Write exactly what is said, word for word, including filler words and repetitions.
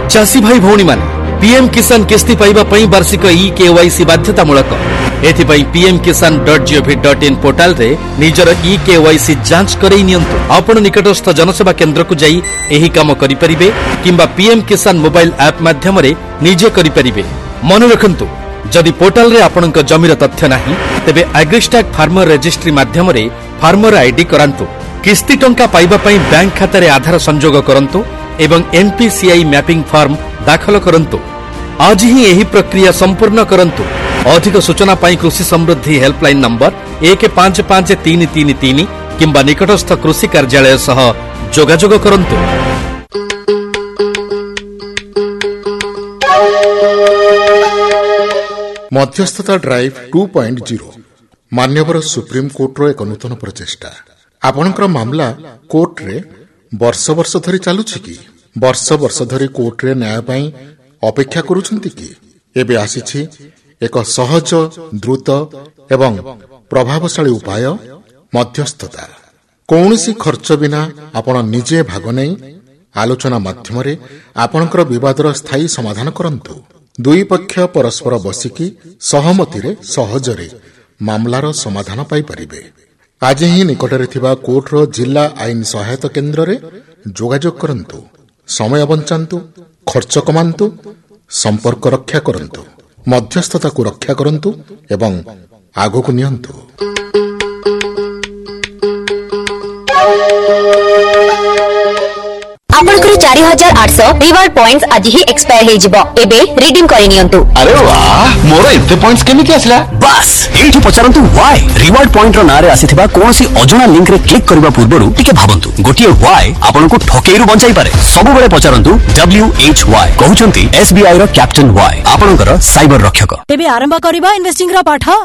चासी भाई भौणी मान पीएम किसान किस्ती पाइबा पई वार्षिक ई केवाईसी बाध्यतामूलक एथिपाई पीएम किसान dot gov dot in portal रे निजर ई केवाईसी जांच करई नियंतु। आपण निकटस्थ जनसेवा केंद्र को जाई एही काम करि परिबे किंबा पीएम किसान मोबाइल ऐप माध्यम रे निजे करि परिबे। मन रखंतु जदि पोर्टाल रे आपणक जमीर तथ्य नाही तेबे एग्रीस्टैक फार्मर रजिस्ट्री माध्यम रे फार्मर आईडी करांतु। किस्ती टंका पाइबा पई बैंक खाता रे आधार संजोग करंतु एवं एनपीसीआई मैपिंग फॉर्म दाखल करंतु। आज ही एही प्रक्रिया संपूर्ण करंतु। अधिक सूचना पाई कृषि समृद्धि हेल्पलाइन नंबर एक पांच पांच तीन तीन तीन किंबा निकटस्थ कृषि कार्यालय सह जोगाजोग करंतु। मध्यस्थता ड्राइव टू पॉइंट जीरो मान्यवर सुप्रीम कोर्ट रो एक नूतन प्रचेष्टा। आपणकर मामला कोर्ट रे वर्ष वर्ष धरी चालुछि कि वर्ष वर्ष धरी कोर्ट रे न्याय पाई अपेक्षा करूछंती कि एबे आसीछि एक सहज द्रुत एवं प्रभावशाली उपाय मध्यस्थता। कौनसी खर्च बिना आपण निजे भाग नै आलोचना माध्यम रे आपणकर विवादर स्थायी समाधान करंतु। दुई पक्ष परस्पर बसिकी सहमति रे सहजरे मामलार समाधान पाई परिबे। आज ही निकटरे थिबा कोर्ट रो जिला आईन सहायता केंद्र रे जोगाजोग करंतु। समय बंचांतु, खर्च कमांतु, संपर्क रक्षा करंतु, मध्यस्थता को रक्षा करंतु एवं आगो को नियंतु। आपनकर चार हजार आठ सौ रिवार्ड पॉइंट्स आज ही एक्सपायर हे जिवो। एबे रिडीम करि नियंतु। अरे वाह, मोर एते पॉइंट्स केमिति आसला? बस एठी पचारंतु व्हाई रिवार्ड पॉइंट रो नारे आसीथिबा कोनोसी अजणा लिंक रे क्लिक करबा पूर्वरु टिके भाबंतु। गोटिए व्हाई आपनको ठकेइरु बंचाई पारे। सब बेले पचारंतु W H Y कहउचंती SBI row captain why आपनकर साइबर रक्षक। तेबे आरंभ करबा इन्वेस्टिंग रो पाठ।